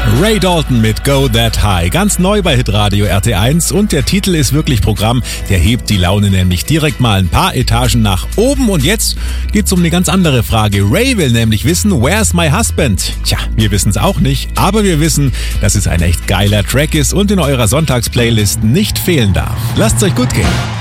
Ray Dalton mit Go That High, ganz neu bei Hitradio RT1 und der Titel ist wirklich Programm, der hebt die Laune nämlich direkt mal ein paar Etagen nach oben und jetzt geht's um eine ganz andere Frage. Ray will nämlich wissen, where's my husband? Tja, wir wissen's auch nicht, aber wir wissen, dass es ein echt geiler Track ist und in eurer Sonntagsplaylist nicht fehlen darf. Lasst's euch gut gehen.